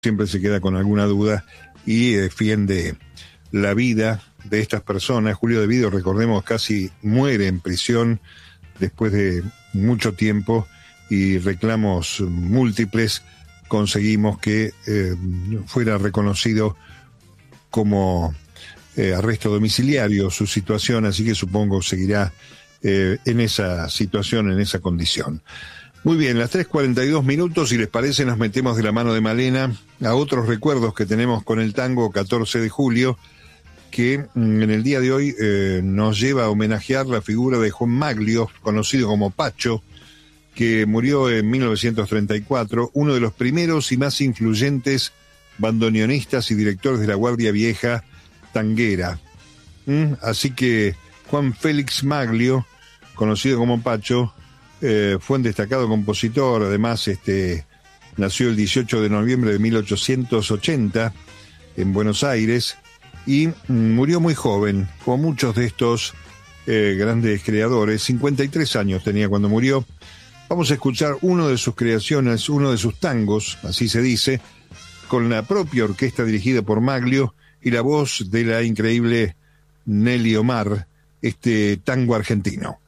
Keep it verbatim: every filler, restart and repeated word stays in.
siempre se queda con alguna duda y defiende la vida de estas personas. Julio De Vido, recordemos, casi muere en prisión después de mucho tiempo y reclamos múltiples conseguimos que eh, fuera reconocido como eh, arresto domiciliario su situación, así que supongo seguirá eh, en esa situación, en esa condición. Muy bien, las tres cuarenta y dos minutos, si les parece nos metemos de la mano de Malena a otros recuerdos que tenemos con el tango catorce de julio, que en el día de hoy eh, nos lleva a homenajear la figura de Juan Maglio, conocido como Pacho, que murió en mil novecientos treinta y cuatro, uno de los primeros y más influyentes bandoneonistas y directores de la Guardia Vieja tanguera. ¿Mm? Así que Juan Félix Maglio, conocido como Pacho, eh, fue un destacado compositor. Además, este, nació el dieciocho de noviembre de mil ochocientos ochenta en Buenos Aires y mm, murió muy joven, como muchos de estos eh, grandes creadores. cincuenta y tres años tenía cuando murió. Vamos a escuchar uno de sus creaciones, uno de sus tangos, así se dice, con la propia orquesta dirigida por Maglio y la voz de la increíble Nelly Omar, este tango argentino.